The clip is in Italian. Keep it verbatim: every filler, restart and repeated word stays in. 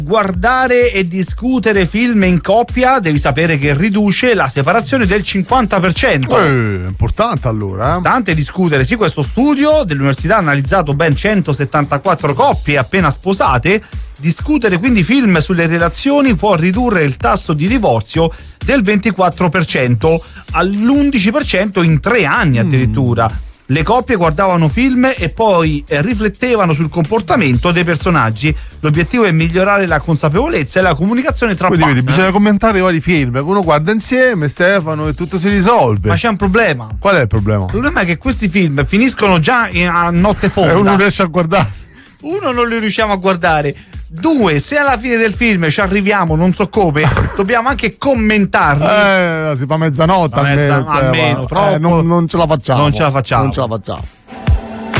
Guardare e discutere film in coppia, devi sapere che riduce la separazione del cinquanta per cento. Eh, importante allora. Eh. Importante discutere, sì, questo studio dell'università ha analizzato ben centosettantaquattro coppie appena sposate. Discutere quindi film sulle relazioni può ridurre il tasso di divorzio del ventiquattro per cento all'undici per cento in tre anni addirittura. Mm. Le coppie guardavano film e poi eh, riflettevano sul comportamento dei personaggi. L'obiettivo è migliorare la consapevolezza e la comunicazione tra Quindi partner. Vedi, bisogna commentare i vari film. Uno guarda insieme, Stefano, e tutto si risolve. Ma c'è un problema. Qual è il problema? Il problema è che questi film finiscono già in, a notte fonda. E uno riesce a guardare. Uno, non li riusciamo a guardare. Due, se alla fine del film ci arriviamo, non so come, dobbiamo anche commentarli. Eh, si fa mezzanotte Mezza, almeno, almeno eh, troppo. non, non ce la facciamo. Non ce la facciamo. Non ce la facciamo.